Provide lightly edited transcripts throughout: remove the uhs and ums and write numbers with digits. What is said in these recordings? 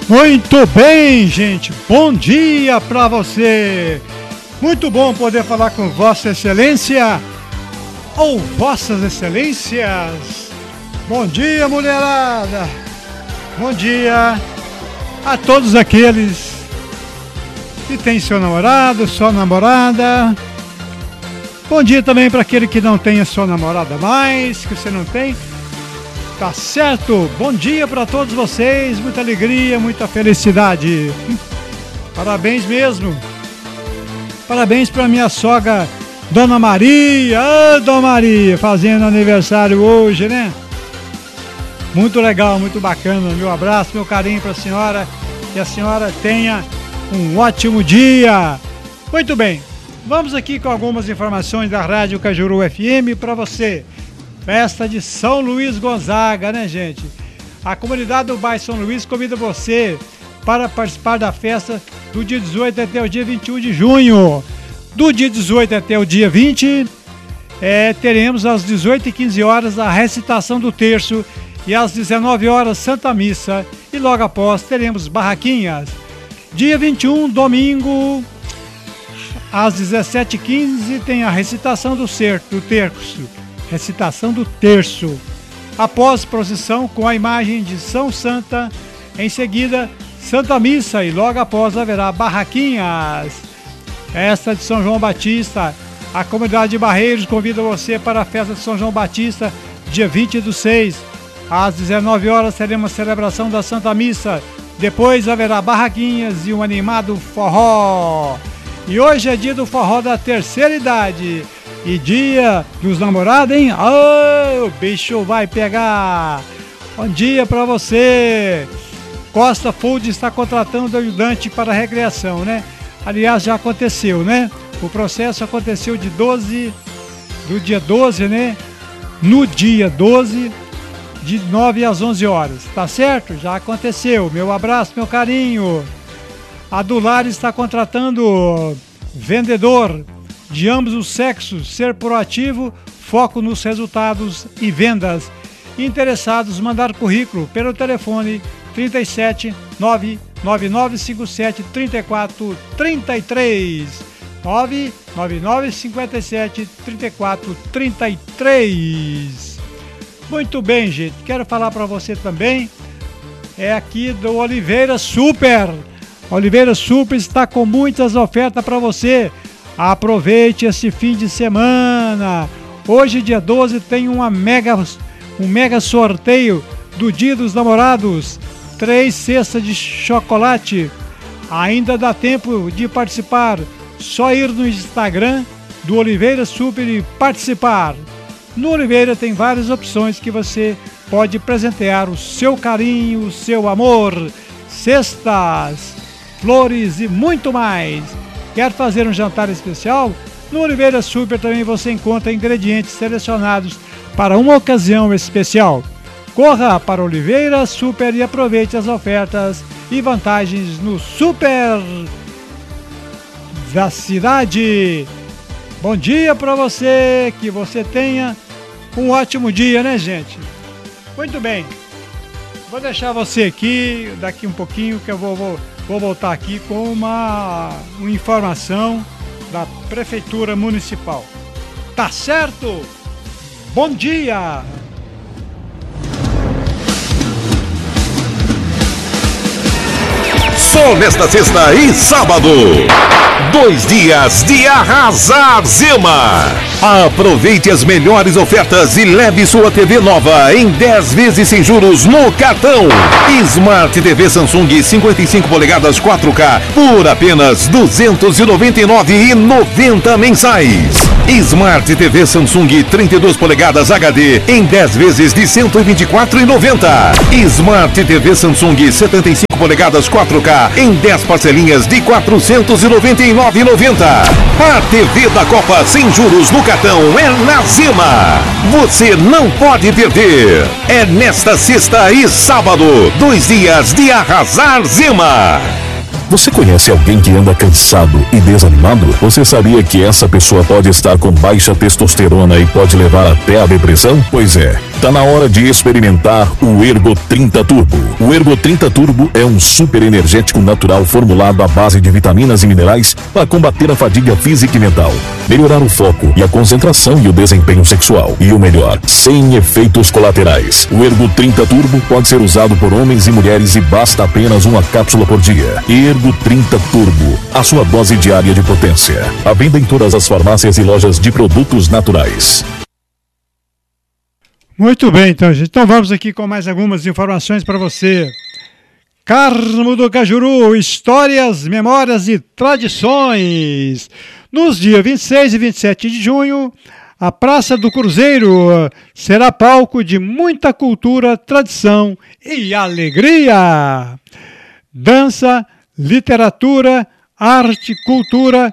Muito bem, gente. Bom dia pra você. Muito bom poder falar com Vossa Excelência ou Vossas Excelências. Bom dia, mulherada. Bom dia a todos aqueles que têm seu namorado, sua namorada. Bom dia também para aquele que não tem a sua namorada mais, que você não tem. Tá certo? Bom dia para todos vocês, muita alegria, muita felicidade. Parabéns mesmo. Parabéns para minha sogra, Dona Maria. Dona Maria, fazendo aniversário hoje, né? Muito legal, muito bacana. Meu abraço, meu carinho para a senhora. Que a senhora tenha um ótimo dia. Muito bem, vamos aqui com algumas informações da Rádio Cajuru FM para você. Festa de São Luís Gonzaga, né, gente? A comunidade do bairro São Luís convida você para participar da festa do dia 18 até o dia 21 de junho. Do dia 18 até o dia 20, teremos às 18h15 a recitação do terço e às 19h Santa Missa. E logo após teremos barraquinhas. Dia 21, domingo, às 17h15 tem a recitação do terço. Recitação do terço. Após procissão com a imagem de São Santa, em seguida Santa Missa e logo após haverá barraquinhas. Festa de São João Batista. A comunidade de Barreiros convida você para a festa de São João Batista, dia 20/6. Às 19h teremos a celebração da Santa Missa. Depois haverá barraquinhas e um animado forró. E hoje é dia do forró da terceira idade. E dia dos namorados, hein? O bicho vai pegar. Bom dia pra você. Costa Food está contratando ajudante para recreação, né? Aliás, já aconteceu, né? O processo aconteceu do dia 12, né? No dia 12, de 9 às 11 horas. Tá certo? Já aconteceu. Meu abraço, meu carinho. A Dular está contratando vendedor de ambos os sexos, ser proativo, foco nos resultados e vendas. Interessados, mandar currículo pelo telefone 37 99957 3433 99957 3433. Muito bem, gente, quero falar para você também, aqui do Oliveira Super. Oliveira Super está com muitas ofertas para você. Aproveite esse fim de semana. Hoje, dia 12, tem um mega sorteio do Dia dos Namorados. 3 cestas de chocolate. Ainda dá tempo de participar. Só ir no Instagram do Oliveira Super e participar. No Oliveira tem várias opções que você pode presentear o seu carinho, o seu amor. Cestas, flores e muito mais. Quer fazer um jantar especial? No Oliveira Super também você encontra ingredientes selecionados para uma ocasião especial. Corra para Oliveira Super e aproveite as ofertas e vantagens no Super da cidade. Bom dia para você, que você tenha um ótimo dia, né, gente? Muito bem, vou deixar você aqui, daqui um pouquinho que eu vou voltar aqui com uma informação da Prefeitura Municipal. Tá certo? Bom dia! Só nesta sexta e sábado, 2 dias de arrasar Zema. Aproveite as melhores ofertas e leve sua TV nova em 10 vezes sem juros no cartão. Smart TV Samsung 55 polegadas 4K por apenas R$ 299,90 mensais. Smart TV Samsung 32 polegadas HD em 10 vezes de R$ 124,90. Smart TV Samsung 75 polegadas 4K em 10 parcelinhas de R$ 499,90. A TV da Copa sem juros no cartão é na Zema. Você não pode perder. É nesta sexta e sábado, 2 dias de arrasar Zema. Você conhece alguém que anda cansado e desanimado? Você sabia que essa pessoa pode estar com baixa testosterona e pode levar até a depressão? Pois é, Tá na hora de experimentar o Ergo 30 Turbo. O Ergo 30 Turbo é um super energético natural formulado à base de vitaminas e minerais para combater a fadiga física e mental, melhorar o foco e a concentração e o desempenho sexual. E o melhor, sem efeitos colaterais. O Ergo 30 Turbo pode ser usado por homens e mulheres e basta apenas uma cápsula por dia. Ergo 30 Turbo, a sua dose diária de potência. À venda em todas as farmácias e lojas de produtos naturais. Muito bem, então, gente. Então vamos aqui com mais algumas informações para você. Carmo do Cajuru, histórias, memórias e tradições. Nos dias 26 e 27 de junho, a Praça do Cruzeiro será palco de muita cultura, tradição e alegria. Dança, literatura, arte, cultura,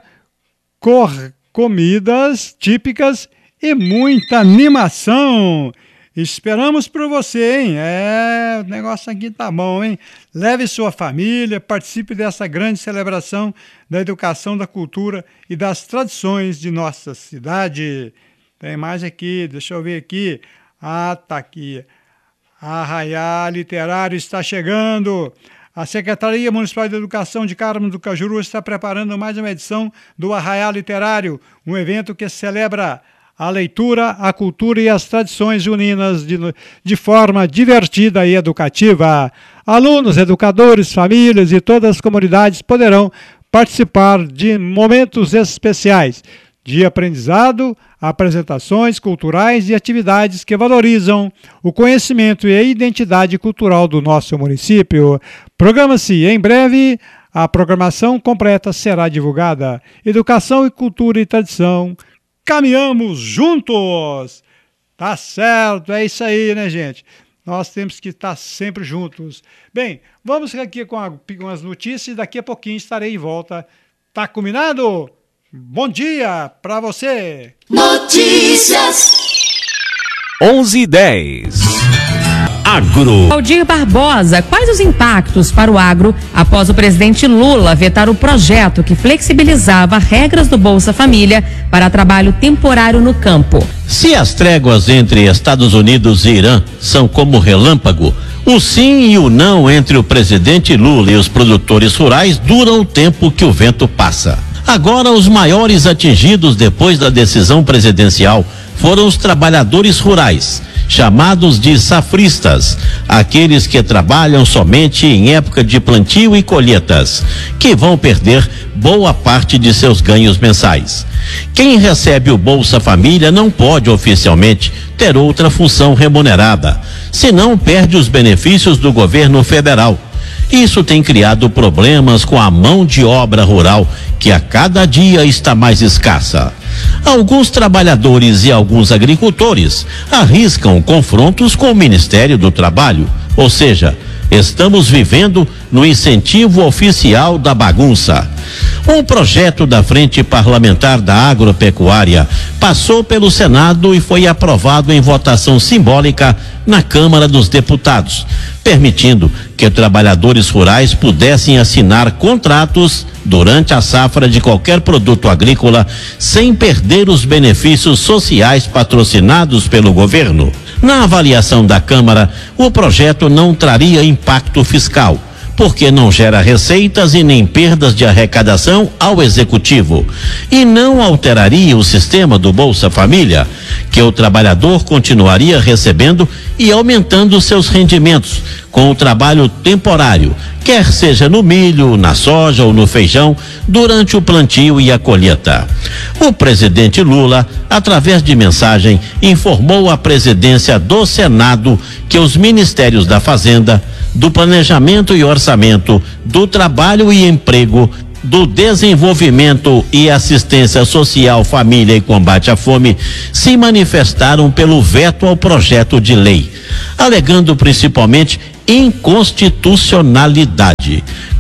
comidas típicas e muita animação. Esperamos por você, hein? O negócio aqui tá bom, hein? Leve sua família, participe dessa grande celebração da educação, da cultura e das tradições de nossa cidade. Tem mais aqui, deixa eu ver aqui. Tá aqui. Arraiá Literário está chegando. A Secretaria Municipal de Educação de Carmo do Cajuru está preparando mais uma edição do Arraiá Literário, um evento que celebra a leitura, a cultura e as tradições juninas de forma divertida e educativa. Alunos, educadores, famílias e todas as comunidades poderão participar de momentos especiais de aprendizado, apresentações culturais e atividades que valorizam o conhecimento e a identidade cultural do nosso município. Programa-se em breve. A programação completa será divulgada. Educação e cultura e tradição. Caminhamos juntos! Tá certo, é isso aí, né, gente? Nós temos que estar sempre juntos. Bem, vamos aqui com as notícias e daqui a pouquinho estarei de volta. Tá combinado? Bom dia para você! Notícias 11:10. Agro. Aldir Barbosa, quais os impactos para o agro após o presidente Lula vetar o projeto que flexibilizava regras do Bolsa Família para trabalho temporário no campo? Se as tréguas entre Estados Unidos e Irã são como relâmpago, o sim e o não entre o presidente Lula e os produtores rurais duram o tempo que o vento passa. Agora, os maiores atingidos depois da decisão presidencial foram os trabalhadores rurais, chamados de safristas, aqueles que trabalham somente em época de plantio e colheitas, que vão perder boa parte de seus ganhos mensais. Quem recebe o Bolsa Família não pode oficialmente ter outra função remunerada, senão perde os benefícios do governo federal. Isso tem criado problemas com a mão de obra rural, que a cada dia está mais escassa. Alguns trabalhadores e alguns agricultores arriscam confrontos com o Ministério do Trabalho, ou seja, estamos vivendo no incentivo oficial da bagunça. Um projeto da Frente Parlamentar da Agropecuária passou pelo Senado e foi aprovado em votação simbólica na Câmara dos Deputados, permitindo que trabalhadores rurais pudessem assinar contratos durante a safra de qualquer produto agrícola sem perder os benefícios sociais patrocinados pelo governo. Na avaliação da Câmara, o projeto não traria impacto fiscal, porque não gera receitas e nem perdas de arrecadação ao Executivo, e não alteraria o sistema do Bolsa Família, que o trabalhador continuaria recebendo e aumentando seus rendimentos com o trabalho temporário, quer seja no milho, na soja ou no feijão, durante o plantio e a colheita. O presidente Lula, através de mensagem, informou à presidência do Senado que os ministérios da Fazenda, do Planejamento e Orçamento, do Trabalho e Emprego, do Desenvolvimento e Assistência Social, Família e Combate à Fome se manifestaram pelo veto ao projeto de lei, alegando principalmente inconstitucionalidade.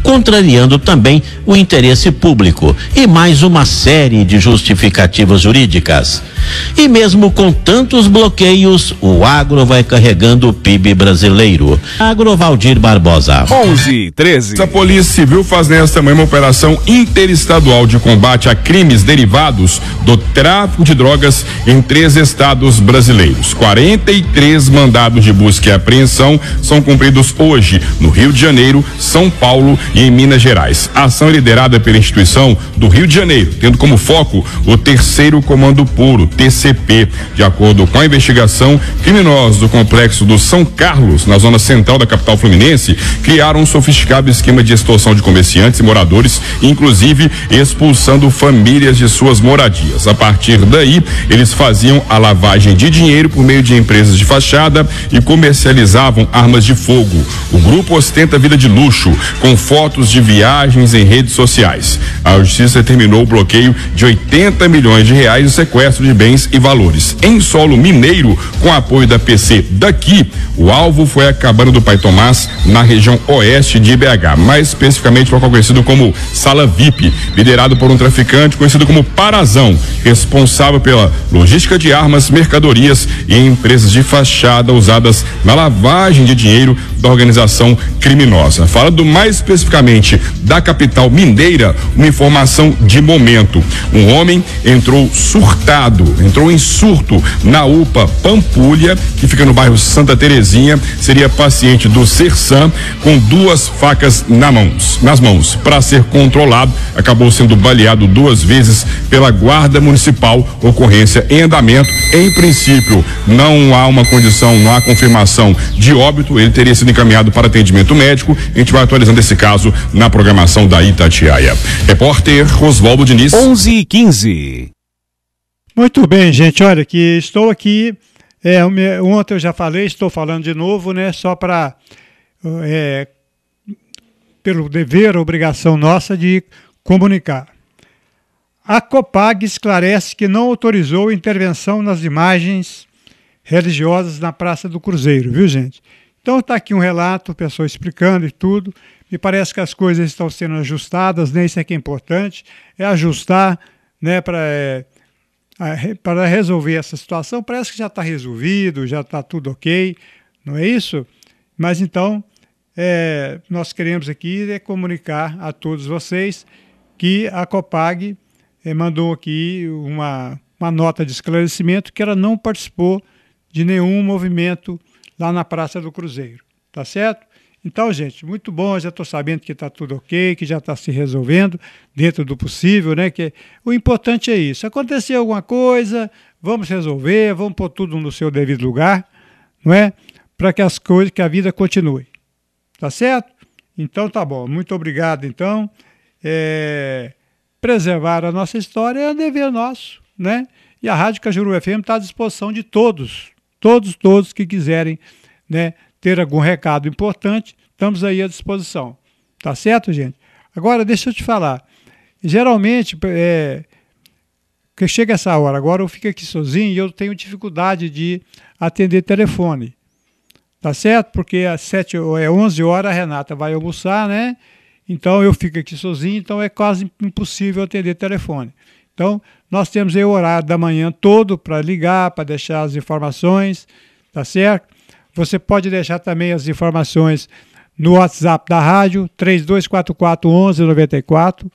contrariando também o interesse público e mais uma série de justificativas jurídicas. E mesmo com tantos bloqueios, o agro vai carregando o PIB brasileiro. Agro Valdir Barbosa. 11:13. A Polícia Civil faz nesta manhã uma operação interestadual de combate a crimes derivados do tráfico de drogas em 3 estados brasileiros. 43 mandados de busca e apreensão são cumpridos hoje no Rio de Janeiro, São Paulo e em Minas Gerais. A ação é liderada pela instituição do Rio de Janeiro, tendo como foco o Terceiro Comando Puro, TCP. De acordo com a investigação, criminosos do complexo do São Carlos, na zona central da capital fluminense, criaram um sofisticado esquema de extorsão de comerciantes e moradores, inclusive expulsando famílias de suas moradias. A partir daí, eles faziam a lavagem de dinheiro por meio de empresas de fachada e comercializavam armas de fogo. O grupo ostenta vida de luxo, com fotos de viagens em redes sociais. A justiça determinou o bloqueio de 80 milhões de reais e sequestro de bens e valores. Em solo mineiro, com apoio da PC daqui, o alvo foi a cabana do Pai Tomás, na região oeste de BH, mais especificamente o local conhecido como Sala VIP, liderado por um traficante conhecido como Parazão, responsável pela logística de armas, mercadorias e empresas de fachada usadas na lavagem de dinheiro da organização criminosa. Falando mais especificamente da capital mineira, uma informação de momento. Um homem entrou em surto na UPA Pampulha, que fica no bairro Santa Terezinha, seria paciente do Sersan, com 2 facas nas mãos. Para ser controlado, acabou sendo baleado 2 vezes pela Guarda Municipal, ocorrência em andamento. Em princípio, não há confirmação de óbito, ele teria sido encaminhado para atendimento médico. A gente vai atualizando esse caso na programação da Itatiaia. Repórter Oswaldo Diniz. 11:15. Muito bem, gente, olha que estou aqui, ontem eu já falei, estou falando de novo, né, só para, pelo dever, obrigação nossa de comunicar. A Copag esclarece que não autorizou intervenção nas imagens religiosas na Praça do Cruzeiro, viu, gente? Então está aqui um relato, pessoa explicando e tudo, me parece que as coisas estão sendo ajustadas, né, isso é que é importante, é ajustar, né, para resolver essa situação. Parece que já está resolvido, já está tudo ok, não é isso? Mas então, nós queremos aqui comunicar a todos vocês que a Copag mandou aqui uma nota de esclarecimento que ela não participou de nenhum movimento lá na Praça do Cruzeiro, tá certo? Então, gente, muito bom, já estou sabendo que está tudo ok, que já está se resolvendo dentro do possível, né? Que o importante é isso. Aconteceu alguma coisa, vamos resolver, vamos pôr tudo no seu devido lugar, não é? Para que que a vida continue. Tá certo? Então tá bom. Muito obrigado, então. Preservar a nossa história é um dever nosso, né? E a Rádio Cajuru FM está à disposição de todos que quiserem, né, ter algum recado importante, estamos aí à disposição. Tá certo, gente? Agora, deixa eu te falar. Geralmente, que chega essa hora, agora eu fico aqui sozinho e eu tenho dificuldade de atender telefone. Tá certo? Porque às 11 horas a Renata vai almoçar, né? Então eu fico aqui sozinho, então é quase impossível atender telefone. Então, nós temos aí o horário da manhã todo para ligar, para deixar as informações, tá certo? Você pode deixar também as informações no WhatsApp da rádio, 3244-1194,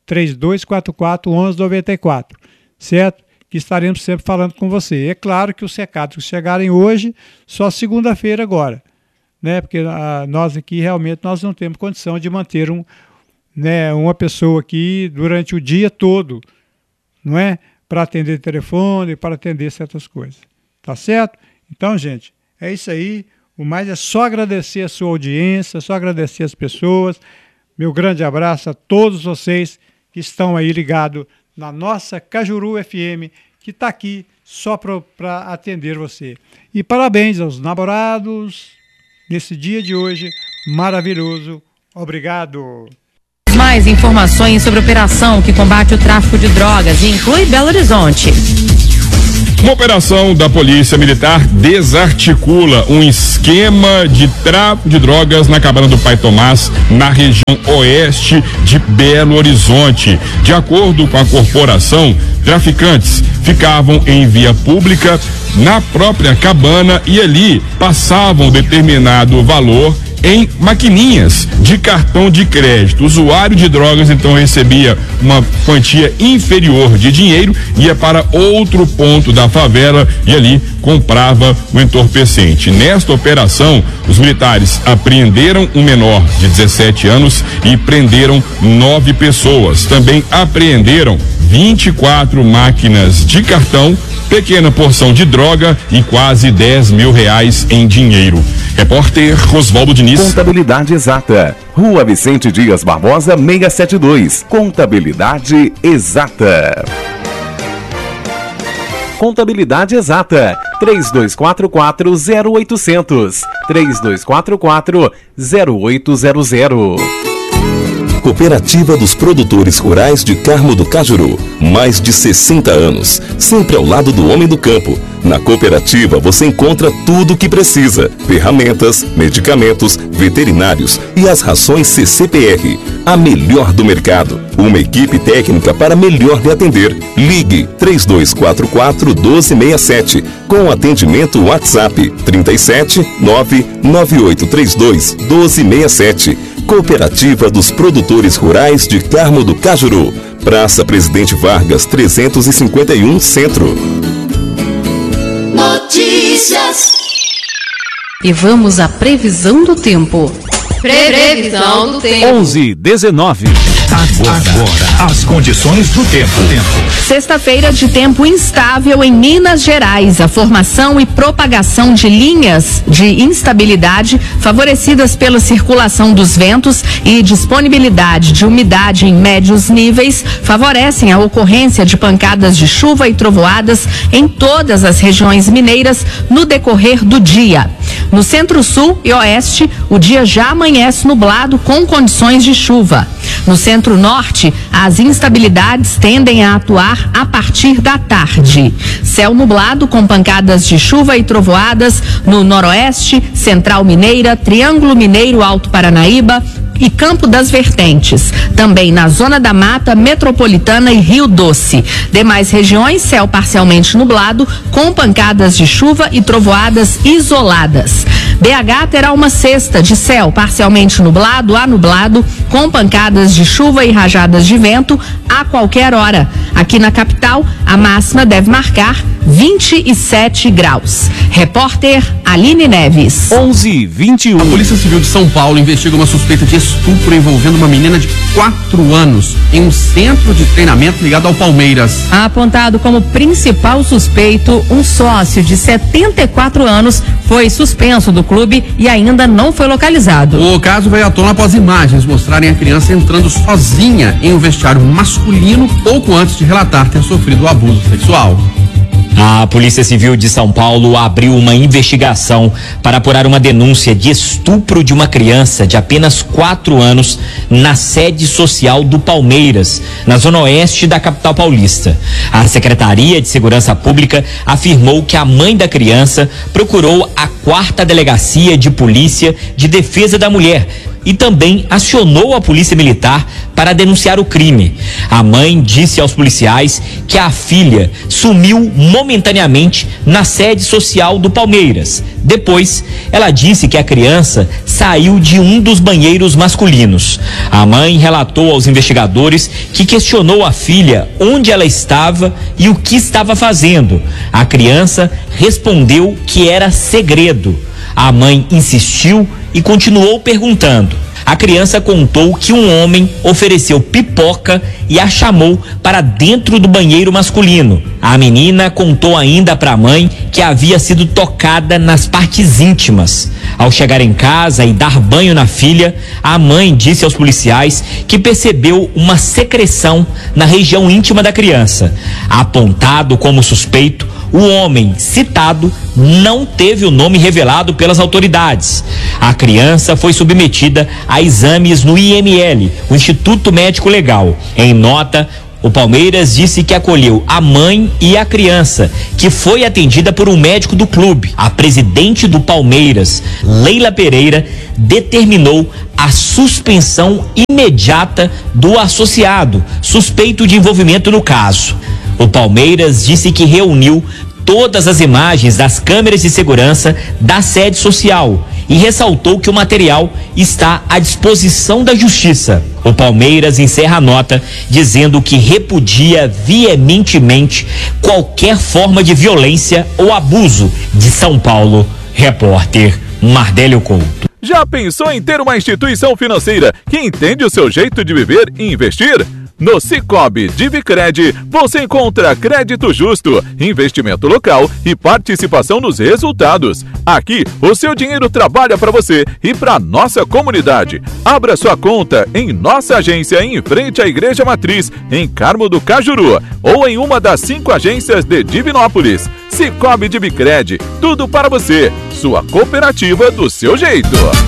3244-1194, certo? Que estaremos sempre falando com você. É claro que os recados que chegarem hoje, só segunda-feira agora, né? Porque nós aqui realmente nós não temos condição de manter uma pessoa aqui durante o dia todo, não é? Para atender telefone, para atender certas coisas. Tá certo? Então, gente, é isso aí. O mais é só agradecer a sua audiência, só agradecer as pessoas. Meu grande abraço a todos vocês que estão aí ligados na nossa Cajuru FM, que está aqui só para atender você. E parabéns aos namorados nesse dia de hoje maravilhoso. Obrigado. Mais informações sobre a operação que combate o tráfico de drogas e inclui Belo Horizonte. Uma operação da Polícia Militar desarticula um esquema de tráfico de drogas na cabana do Pai Tomás, na região oeste de Belo Horizonte. De acordo com a corporação, traficantes ficavam em via pública na própria cabana e ali passavam determinado valor em maquininhas de cartão de crédito. O usuário de drogas então recebia uma quantia inferior de dinheiro, ia para outro ponto da favela e ali comprava o entorpecente. Nesta operação, os militares apreenderam um menor de 17 anos e prenderam 9 pessoas. Também apreenderam 24 máquinas de cartão, pequena porção de droga e quase R$10 mil em dinheiro. Repórter Oswaldo Diniz. Contabilidade Exata. Rua Vicente Dias Barbosa, 672. Contabilidade Exata. Contabilidade Exata. 3244-0800. 3244-0800. Cooperativa dos Produtores Rurais de Carmo do Cajuru. Mais de 60 anos, sempre ao lado do homem do campo. Na cooperativa você encontra tudo o que precisa: ferramentas, medicamentos, veterinários e as rações CCPR, a melhor do mercado. Uma equipe técnica para melhor lhe atender. Ligue 3244-1267 com atendimento WhatsApp 37 99832 1267. Cooperativa dos Produtores Rurais de Carmo do Cajuru. Praça Presidente Vargas 351 Centro. Notícias. E vamos à previsão do tempo. Previsão do tempo. 11:19. Agora, as condições do tempo. Sexta-feira de tempo instável em Minas Gerais. A formação e propagação de linhas de instabilidade favorecidas pela circulação dos ventos e disponibilidade de umidade em médios níveis favorecem a ocorrência de pancadas de chuva e trovoadas em todas as regiões mineiras no decorrer do dia. No centro-sul e oeste, o dia já amanhece nublado com condições de chuva. No centro-norte, as instabilidades tendem a atuar a partir da tarde. Céu nublado com pancadas de chuva e trovoadas no noroeste, Central Mineira, Triângulo Mineiro, Alto Paranaíba e Campo das Vertentes. Também na Zona da Mata, Metropolitana e Rio Doce. Demais regiões, céu parcialmente nublado, com pancadas de chuva e trovoadas isoladas. BH terá uma sexta de céu parcialmente nublado a nublado, com pancadas de chuva e rajadas de vento a qualquer hora. Aqui na capital, a máxima deve marcar 27 graus. Repórter Aline Neves. 11:21. A Polícia Civil de São Paulo investiga uma suspeita de estupro envolvendo uma menina de 4 anos em um centro de treinamento ligado ao Palmeiras. Apontado como principal suspeito, um sócio de 74 anos foi suspenso do clube e ainda não foi localizado. O caso veio à tona após imagens mostrarem a criança entrando sozinha em um vestiário masculino pouco antes de relatar ter sofrido abuso sexual. A Polícia Civil de São Paulo abriu uma investigação para apurar uma denúncia de estupro de uma criança de apenas 4 anos na sede social do Palmeiras, na zona oeste da capital paulista. A Secretaria de Segurança Pública afirmou que a mãe da criança procurou a 4ª Delegacia de Polícia de Defesa da Mulher e também acionou a Polícia Militar para denunciar o crime. A mãe disse aos policiais que a filha sumiu momentaneamente na sede social do Palmeiras. Depois, ela disse que a criança saiu de um dos banheiros masculinos. A mãe relatou aos investigadores que questionou a filha onde ela estava e o que estava fazendo. A criança respondeu que era segredo. A mãe insistiu e continuou perguntando. A criança contou que um homem ofereceu pipoca e a chamou para dentro do banheiro masculino. A menina contou ainda para a mãe que havia sido tocada nas partes íntimas. Ao chegar em casa e dar banho na filha, a mãe disse aos policiais que percebeu uma secreção na região íntima da criança. Apontado como suspeito, o homem citado não teve o nome revelado pelas autoridades. A criança foi submetida a exames no IML, o Instituto Médico Legal. Em nota, O Palmeiras disse que acolheu a mãe e a criança, que foi atendida por um médico do clube. A presidente do Palmeiras, Leila Pereira, determinou a suspensão imediata do associado, suspeito de envolvimento no caso. O Palmeiras disse que reuniu todas as imagens das câmeras de segurança da sede social e ressaltou que o material está à disposição da Justiça. O Palmeiras encerra a nota dizendo que repudia veementemente qualquer forma de violência ou abuso. De São Paulo, repórter Mardélio Couto. Já pensou em ter uma instituição financeira que entende o seu jeito de viver e investir? No Cicobi Divicred, você encontra crédito justo, investimento local e participação nos resultados. Aqui, o seu dinheiro trabalha para você e para nossa comunidade. Abra sua conta em nossa agência em frente à Igreja Matriz, em Carmo do Cajuru, ou em uma das 5 agências de Divinópolis. Cicobi Divicred, tudo para você. Sua cooperativa do seu jeito.